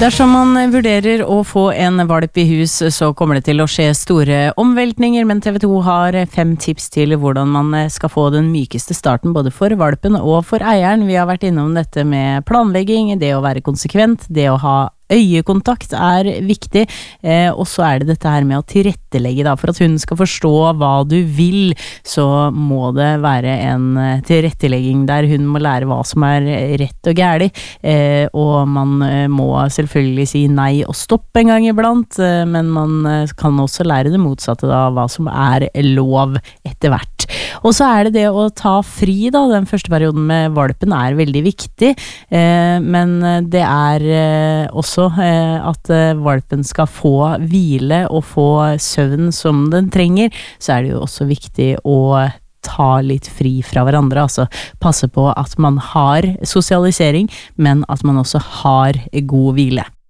Dersom man vurderer å få en valp i hus, så kommer det til å skje store omveltninger, men TV 2 har 5 tips til hvordan man skal få den mykeste starten både for valpen og for eieren. Vi har vært innom dette med planlegging, det å være konsekvent, det å ha øyekontakt er viktig, og så det dette her med å tilrettelegge da, for at hun skal forstå hva du vil, så må det være en tilrettelegging der hun må lære hva som rett og gærlig, og man må selvfølgelig si nei og stopp en gang iblant, men man kan også lære det motsatte da, hva som lov etter hvert. Og så det å ta fri da, den første perioden med valpen veldig viktig, men det også at valpen skal få hvile og få søvn som den trenger, så det jo også viktig å ta litt fri fra hverandre, altså passe på at man har sosialisering, men at man også har god hvile.